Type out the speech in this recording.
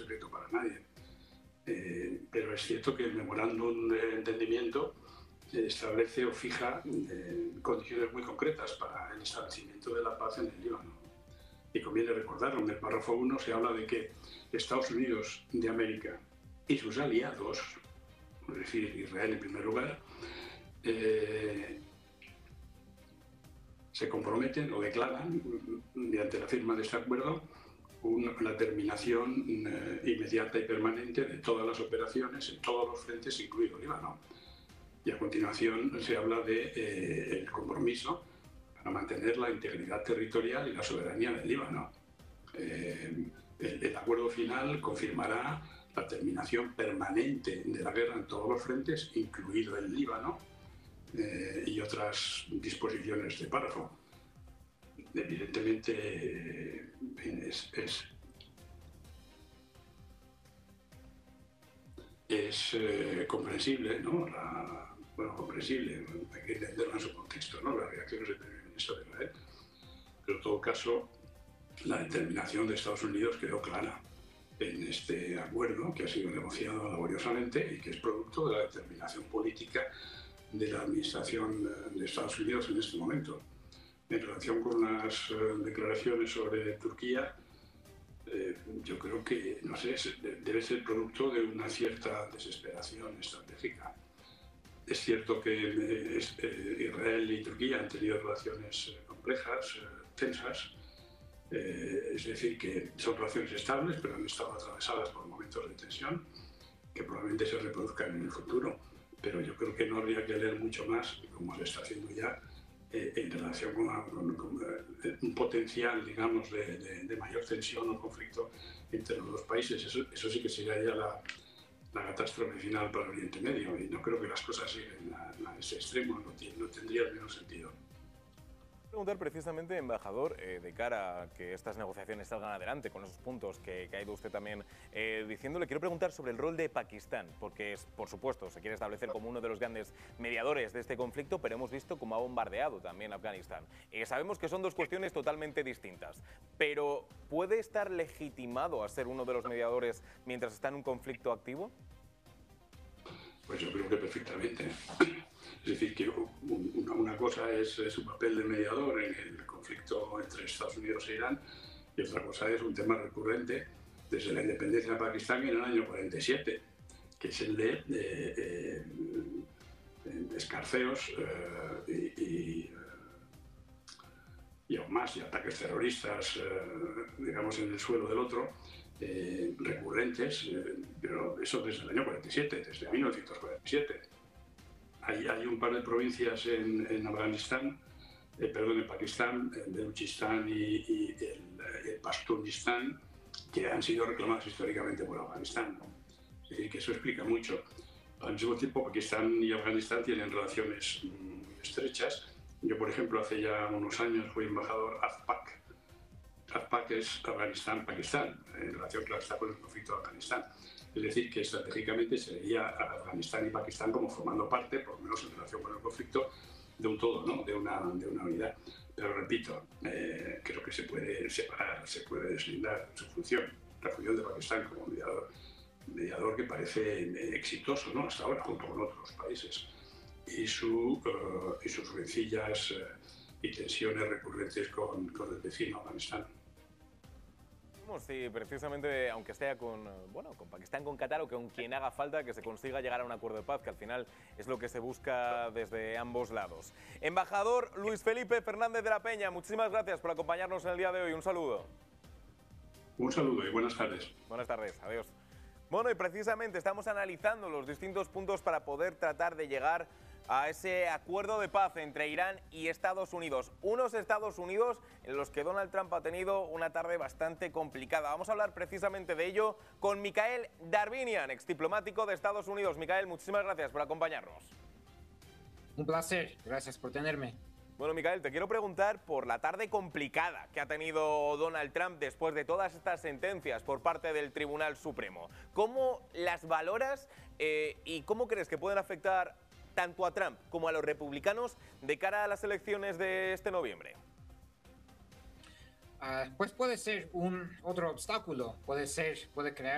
secreto para nadie. Pero es cierto que el memorándum de entendimiento establece o fija condiciones muy concretas para el establecimiento de la paz en el Líbano. Y conviene recordarlo, en el párrafo 1 se habla de que Estados Unidos de América y sus aliados, es decir, Israel en primer lugar, se comprometen o declaran, mediante la firma de este acuerdo, la terminación inmediata y permanente de todas las operaciones en todos los frentes, incluido Líbano. Y a continuación se habla del compromiso para mantener la integridad territorial y la soberanía del Líbano. El acuerdo final confirmará la terminación permanente de la guerra en todos los frentes, incluido el Líbano, y otras disposiciones de párrafo. Evidentemente es comprensible, ¿no? Comprensible, hay que entenderlo en su contexto, ¿no? Las reacciones del primer ministro de Israel. Pero en todo caso, la determinación de Estados Unidos quedó clara en este acuerdo, que ha sido negociado laboriosamente y que es producto de la determinación política de la administración de Estados Unidos en este momento. En relación con las declaraciones sobre Turquía, yo creo que, no sé, debe ser producto de una cierta desesperación estratégica. Es cierto que Israel y Turquía han tenido relaciones complejas, tensas, es decir, que son relaciones estables, pero han estado atravesadas por momentos de tensión que probablemente se reproduzcan en el futuro. Pero yo creo que no habría que leer mucho más, como se está haciendo ya, en relación con un potencial, digamos, de mayor tensión o conflicto entre los dos países. Eso sí que sería ya la catástrofe final para Oriente Medio, y no creo que las cosas lleguen a ese extremo, no tendría el menos sentido. Preguntar precisamente, embajador, de cara a que estas negociaciones salgan adelante con esos puntos que ha ido usted también diciendo, le quiero preguntar sobre el rol de Pakistán, porque por supuesto se quiere establecer como uno de los grandes mediadores de este conflicto, pero hemos visto cómo ha bombardeado también Afganistán. Sabemos que son dos cuestiones totalmente distintas, pero ¿puede estar legitimado a ser uno de los mediadores mientras está en un conflicto activo? Pues yo creo que perfectamente. Es decir, que una cosa es su papel de mediador en el conflicto entre Estados Unidos e Irán, y otra cosa es un tema recurrente desde la independencia de Pakistán en el año 47, que es el de escarceos y aún más, y ataques terroristas, digamos, en el suelo del otro, recurrentes, pero eso desde el año 47, desde 1947. Hay un par de provincias en Afganistán, en Pakistán, el Baluchistán y el Pashtunistán, que han sido reclamadas históricamente por Afganistán, ¿no? Es decir, que eso explica mucho. Al mismo tiempo, Pakistán y Afganistán tienen relaciones muy estrechas. Yo, por ejemplo, hace ya unos años fui embajador AFPAC. AFPAC es Afganistán-Pakistán, en relación, claro, está con el conflicto de Afganistán. Es decir, que estratégicamente se veía a Afganistán y Pakistán como formando parte, por lo menos en relación con el conflicto, de un todo, ¿no? de una unidad. Pero repito, creo que se puede separar, se puede deslindar su función, la función de Pakistán como mediador que parece exitoso, ¿no? Hasta ahora, junto con otros países, y sus rencillas y tensiones recurrentes con el vecino Afganistán. Sí, precisamente, aunque esté con Pakistán, con Qatar o con quien haga falta, que se consiga llegar a un acuerdo de paz, que al final es lo que se busca desde ambos lados. Embajador Luis Felipe Fernández de la Peña, muchísimas gracias por acompañarnos en el día de hoy. Un saludo. Un saludo y buenas tardes. Buenas tardes, adiós. Bueno, y precisamente estamos analizando los distintos puntos para poder tratar de llegar a ese acuerdo de paz entre Irán y Estados Unidos. Unos Estados Unidos en los que Donald Trump ha tenido una tarde bastante complicada. Vamos a hablar precisamente de ello con Mikhail Darvinian, exdiplomático de Estados Unidos. Mikhail, muchísimas gracias por acompañarnos. Un placer, gracias por tenerme. Bueno, Mikhail, te quiero preguntar por la tarde complicada que ha tenido Donald Trump después de todas estas sentencias por parte del Tribunal Supremo. ¿Cómo las valoras y cómo crees que pueden afectar tanto a Trump como a los republicanos de cara a las elecciones de este noviembre? Pues puede ser otro obstáculo, puede crear